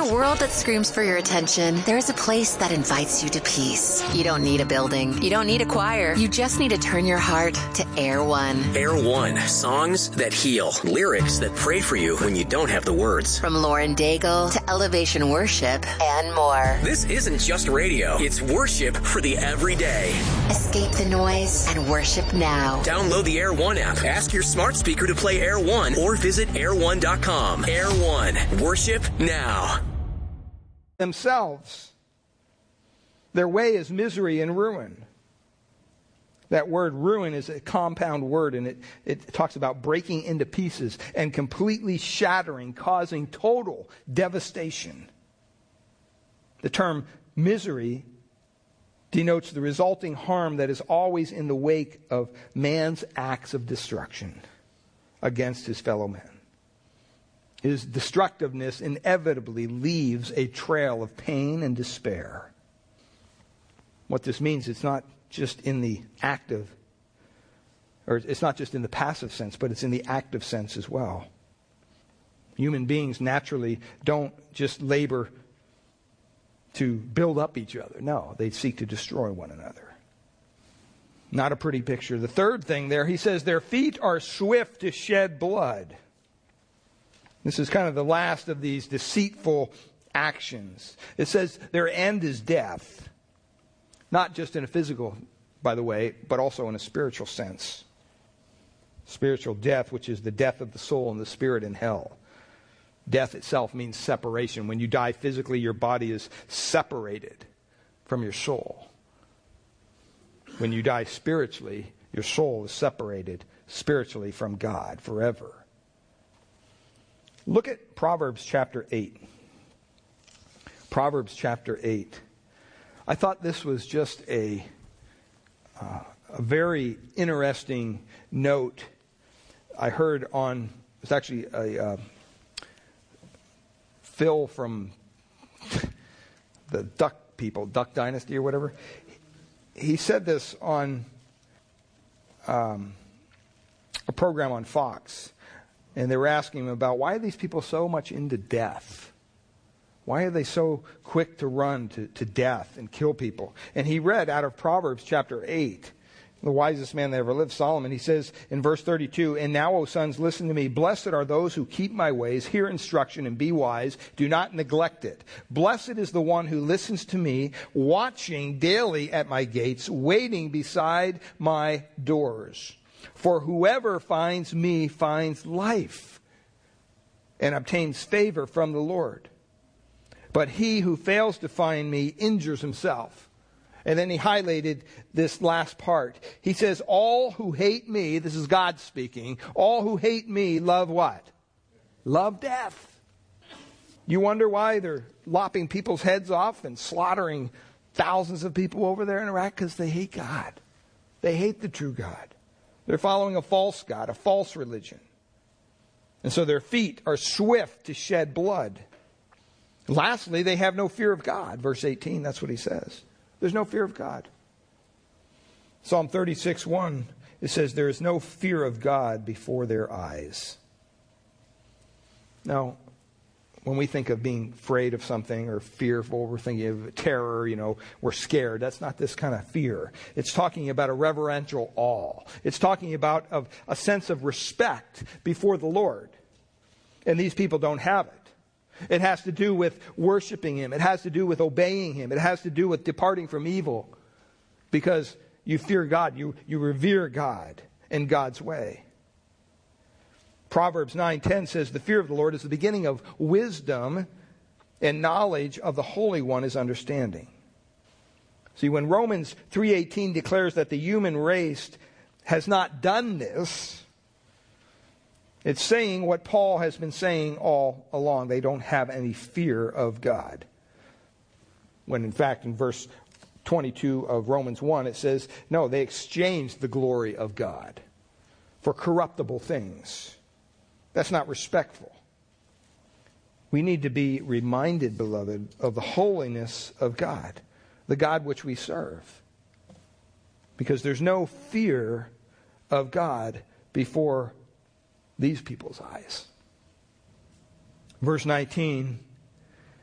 a world that screams for your attention, there is a place that invites you to peace. You don't need a building. You don't need a choir. You just need to turn your heart to Air One. Air One. Songs that heal. Lyrics that pray for you when you don't have the words. From Lauren Daigle to Elevation Worship and more. This isn't just radio. It's worship for the everyday. Escape the noise and worship now. Download the Air One app. Ask your smart speaker to play Air One or visit air1.com. Air One. Worship now. Themselves. Their way is misery and ruin. That word ruin is a compound word, and it talks about breaking into pieces and completely shattering, causing total devastation. The term misery denotes the resulting harm that is always in the wake of man's acts of destruction against his fellow men. His destructiveness inevitably leaves a trail of pain and despair. What this means, it's not just in the active, or it's not just in the passive sense, but it's in the active sense as well. Human beings naturally don't just labor to build up each other. No, they seek to destroy one another. Not a pretty picture. The third thing there, he says, their feet are swift to shed blood. This is kind of the last of these deceitful actions. It says their end is death. Not just in a physical, by the way, but also in a spiritual sense. Spiritual death, which is the death of the soul and the spirit in hell. Death itself means separation. When you die physically, your body is separated from your soul. When you die spiritually, your soul is separated spiritually from God forever. Look at Proverbs chapter 8. Proverbs chapter 8. I thought this was just a very interesting note I heard on, it's actually a Phil from the Duck People, Duck Dynasty or whatever. He said this on a program on Fox. And they were asking him about why are these people so much into death? Why are they so quick to run to death and kill people? And he read out of Proverbs chapter 8, the wisest man that ever lived, Solomon. He says in verse 32, "And now, O sons, listen to me. Blessed are those who keep my ways, hear instruction, and be wise. Do not neglect it. Blessed is the one who listens to me, watching daily at my gates, waiting beside my doors. For whoever finds me finds life and obtains favor from the Lord. But he who fails to find me injures himself." And then he highlighted this last part. He says, all who hate me, this is God speaking, all who hate me love what? Love death. You wonder why they're lopping people's heads off and slaughtering thousands of people over there in Iraq? Because they hate God. They hate the true God. They're following a false God, a false religion. And so their feet are swift to shed blood. Lastly, they have no fear of God. Verse 18, that's what he says. There's no fear of God. Psalm 36:1, it says, there is no fear of God before their eyes. Now, when we think of being afraid of something or fearful, we're thinking of terror, we're scared. That's not this kind of fear. It's talking about a reverential awe. It's talking about a sense of respect before the Lord. And these people don't have it. It has to do with worshiping Him. It has to do with obeying Him. It has to do with departing from evil. Because you fear God. You revere God and God's way. Proverbs 9:10 says, the fear of the Lord is the beginning of wisdom, and knowledge of the Holy One is understanding. See, when Romans 3:18 declares that the human race has not done this, it's saying what Paul has been saying all along. They don't have any fear of God. When in fact in verse 22 of Romans 1 it says, no, they exchanged the glory of God for corruptible things. That's not respectful. We need to be reminded, beloved, of the holiness of God, the God which we serve. Because there's no fear of God before these people's eyes. Verse 19,